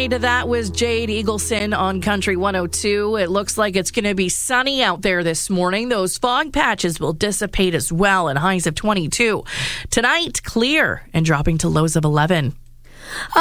right, that was Jade Eagleson on Country 102. It looks like it's going to be sunny out there this morning. Those fog patches will dissipate as well at highs of 22. Tonight, clear and dropping to lows of 11.